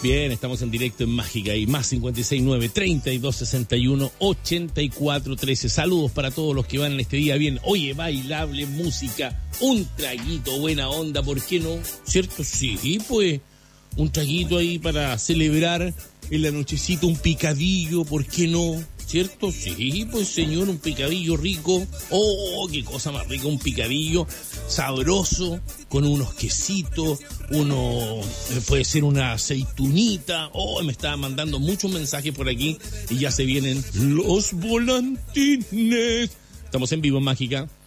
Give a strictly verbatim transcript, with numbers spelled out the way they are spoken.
Bien, estamos en directo en Mágica y más cinco seis nueve, treinta y dos sesenta y uno, ochenta y cuatro trece. Saludos para todos los que van en este día bien. Oye, bailable, música, un traguito, buena onda, ¿por qué no? ¿Cierto? Sí, pues, un traguito ahí para celebrar en la nochecita, un picadillo, ¿por qué no? ¿Cierto? Sí, pues señor, un picadillo rico. Oh, qué cosa más rica, un picadillo sabroso, con unos quesitos, uno, puede ser una aceitunita. Oh, me estaban mandando muchos mensajes por aquí y ya se vienen los volantines. Estamos en vivo en Mágica.